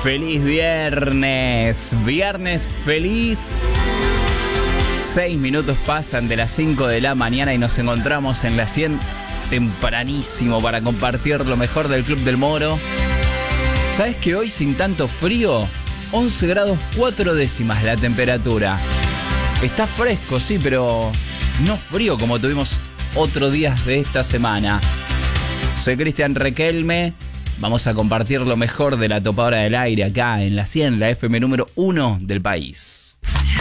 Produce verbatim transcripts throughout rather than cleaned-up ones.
Feliz viernes, viernes feliz. Seis minutos pasan de las cinco de la mañana y nos encontramos en la cien tempranísimo para compartir lo mejor del Club del Moro. ¿Sabes que hoy sin tanto frío? once grados cuatro décimas la temperatura. Está fresco, sí, pero no frío como tuvimos otros días de esta semana. Soy Cristian Requelme. Vamos a compartir lo mejor de la topadora del aire acá en la cien, la F M número uno del país.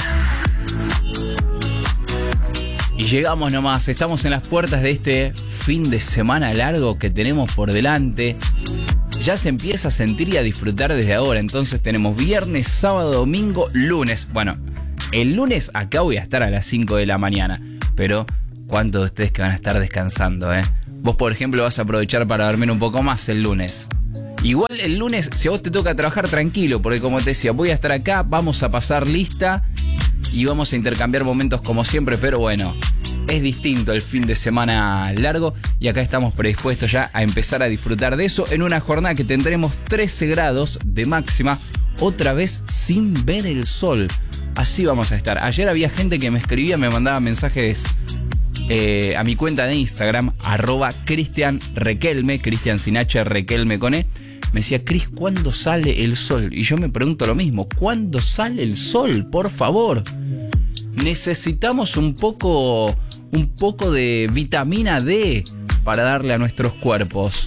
Y llegamos nomás, estamos en las puertas de este fin de semana largo que tenemos por delante. Ya se empieza a sentir y a disfrutar desde ahora, entonces tenemos viernes, sábado, domingo, lunes. Bueno, el lunes acá voy a estar a las cinco de la mañana, pero ¿cuántos de ustedes que van a estar descansando, eh? Vos, por ejemplo, vas a aprovechar para dormir un poco más el lunes. Igual el lunes, si a vos te toca trabajar, tranquilo, porque como te decía, voy a estar acá, vamos a pasar lista y vamos a intercambiar momentos como siempre, pero bueno, es distinto el fin de semana largo y acá estamos predispuestos ya a empezar a disfrutar de eso en una jornada que tendremos trece grados de máxima, otra vez sin ver el sol. Así vamos a estar. Ayer había gente que me escribía, me mandaba mensajes Eh, a mi cuenta de Instagram, arroba Cristian Requelme, Cristian sin H, Requelme con E. Me decía, Cris, ¿cuándo sale el sol? Y yo me pregunto lo mismo, ¿cuándo sale el sol? Por favor. Necesitamos un poco, un poco de vitamina D para darle a nuestros cuerpos.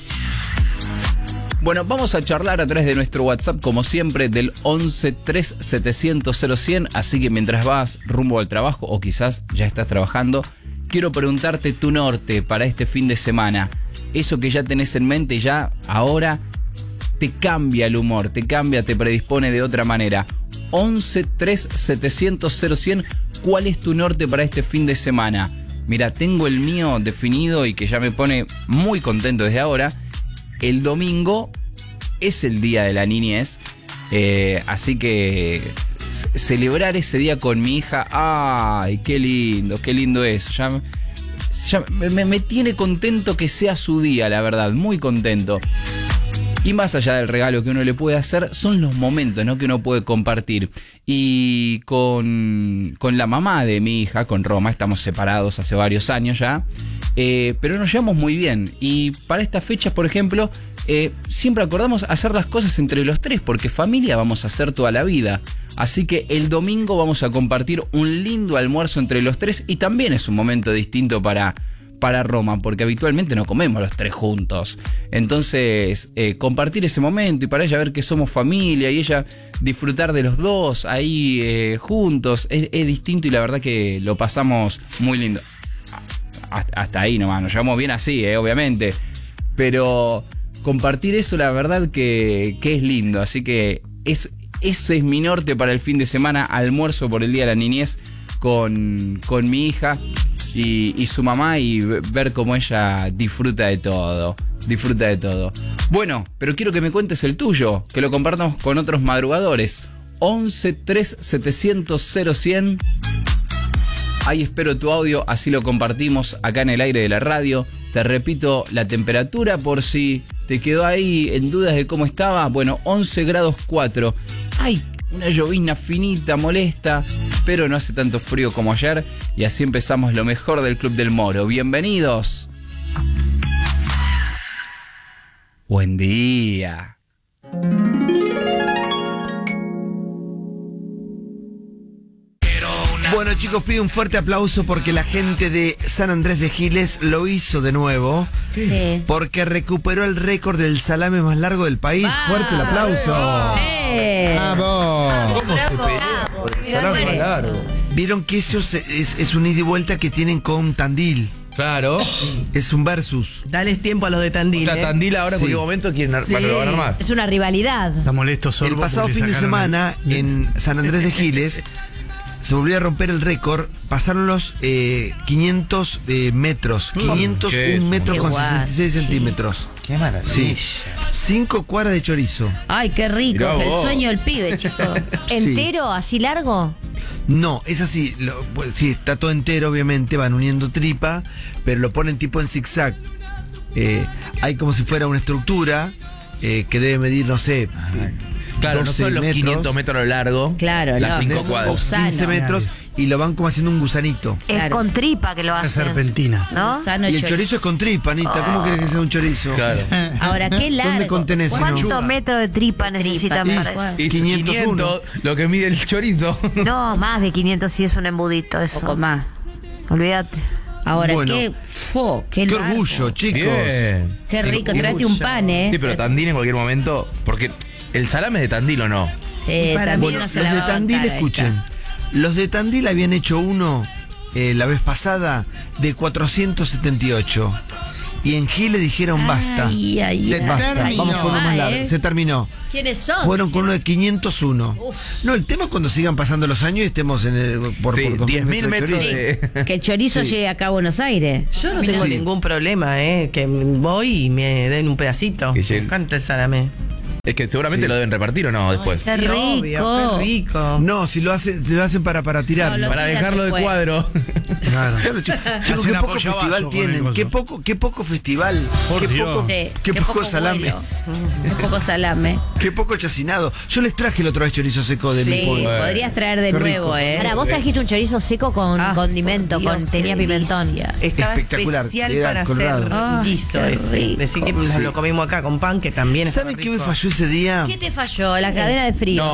Bueno, vamos a charlar a través de nuestro WhatsApp, como siempre, del once tres setecientos cero cien. Así que mientras vas rumbo al trabajo, o quizás ya estás trabajando, quiero preguntarte tu norte para este fin de semana. Eso que ya tenés en mente ya ahora te cambia el humor, te cambia, te predispone de otra manera. once tres setecientos cero cien, ¿cuál es tu norte para este fin de semana? Mira, tengo el mío definido y que ya me pone muy contento desde ahora. El domingo es el día de la niñez, eh, así que celebrar ese día con mi hija, ay, qué lindo, qué lindo es. Ya, ya me, me tiene contento que sea su día, la verdad, muy contento. Y más allá del regalo que uno le puede hacer, son los momentos, ¿no?, que uno puede compartir. Y con, con la mamá de mi hija, con Roma, estamos separados hace varios años ya, eh, pero nos llevamos muy bien. Y para estas fechas, por ejemplo, eh, siempre acordamos hacer las cosas entre los tres, porque familia vamos a hacer toda la vida. Así que el domingo vamos a compartir un lindo almuerzo entre los tres y también es un momento distinto para, para Roma, porque habitualmente no comemos los tres juntos. Entonces, eh, compartir ese momento y para ella ver que somos familia y ella disfrutar de los dos ahí eh, juntos es, es distinto y la verdad que lo pasamos muy lindo. Hasta, hasta ahí nomás, nos llevamos bien así, eh, obviamente. Pero compartir eso la verdad que, que es lindo, así que es... Ese es mi norte para el fin de semana, almuerzo por el Día de la Niñez con, con mi hija y, y su mamá y ver cómo ella disfruta de todo, disfruta de todo. Bueno, pero quiero que me cuentes el tuyo, que lo compartamos con otros madrugadores. once tres setecientos cero cien. Ahí espero tu audio, así lo compartimos acá en el aire de la radio. Te repito la temperatura por si te quedó ahí en dudas de cómo estaba. Bueno, once grados cuatro. Hay una llovizna finita, molesta, pero no hace tanto frío como ayer. Y así empezamos lo mejor del Club del Moro. Bienvenidos. Buen día. Bueno, chicos, pido un fuerte aplauso porque la gente de San Andrés de Giles lo hizo de nuevo. Sí. Porque recuperó el récord del salame más largo del país. ¡Vamos! Fuerte el aplauso. ¡Eh! ¡Vamos! ¿Cómo se peleó por el salame más largo? Vieron que eso es, es, es un ida y vuelta que tienen con Tandil. Claro. Es un versus. Dales tiempo a los de Tandil. La ¿eh? Tandil ahora en Sí. cualquier momento quieren ar- Sí. bueno, lo van a armar. Es una rivalidad. Está molesto Sorbo El pasado porque fin de sacaron semana el- en San Andrés de Giles se volvió a romper el récord. Pasaron los eh, quinientos eh, metros. quinientos ¿qué es un eso? metros Qué con guachi. sesenta y seis centímetros. Qué maravilla. Sí. Cinco cuadras de chorizo. Ay, qué rico. Mirá El vos. sueño del pibe, chico. ¿Entero, así largo? No, es así. Lo, pues, sí, está todo entero, obviamente. Van uniendo tripa, pero lo ponen tipo en zigzag. Eh, hay como si fuera una estructura eh, que debe medir, no sé, Claro, no doce son los metros, quinientos metros a lo largo. Claro, las no, cinco como cuadras. gusano. quince metros y lo van como haciendo un gusanito. Es Claro. con tripa que lo Una hacen. serpentina. ¿No? Gusano Y el chorizo. chorizo es con tripa, Anita. ¿Cómo querés que sea un chorizo? Claro. Ahora, qué largo. ¿Dónde contenés? Si no? ¿Cuántos metros de tripa necesitan tripa, para tal eso? Y quinientos uno. quinientos, lo que mide el chorizo. No, más de quinientos si es un embudito Un eso. poco más. Olvídate. Ahora, Bueno. qué, fo, qué, Qué largo. orgullo, chicos. Bien. Qué rico, Qué tráete un orgullo. pan, ¿eh? Sí, pero Tandil en cualquier momento. Porque el salame es de Tandil o no. Sí, Para también Bueno, no los se la de va a Tandil, bancar a escuchen. esta. Los de Tandil habían hecho uno eh, la vez pasada de cuatrocientos setenta y ocho. Y en Giles dijeron basta. Ay, ay, Se ay. Basta, terminó. vamos con uno más Ah, largo. ¿eh? Se terminó. ¿Quiénes son? Fueron con uno de quinientos uno. No, el tema es cuando sigan pasando los años y estemos en el, por, Sí, por dos diez mil metros chorizo. de. Que el chorizo Sí. llegue acá a Buenos Aires. Yo no tengo Sí. ningún problema, ¿eh? Que voy y me den un pedacito. Que Me llegue. encanta el salame. Es que seguramente Sí. lo deben repartir o no después. Qué Sí, rico. obvio, qué rico. No, si lo hacen, lo hacen para, para tirar. No, lo Para tiran dejarlo de después. cuadro. Claro. Chicos, Hacen qué poco apoyavaso festival con el tienen, coso. qué poco, qué poco festival, Por qué Dios. poco, Sí, qué poco salame, vuelo. Qué poco salame. qué poco chacinado. Yo les traje la otra vez chorizo seco de mi Sí, pueblo. podrías traer de Qué nuevo, rico. ¿eh? Ahora, vos trajiste un chorizo seco con Ah, condimento, por Dios, con qué tenía pimentón. delicia. Estaba Espectacular, especial era para colorado. hacer Ay, guiso qué ese. rico. Decir que nos Sí. lo comimos acá con pan, que también estaba ¿Saben qué me rico. falló ese día? ¿Qué te falló? La cadena de frío. No,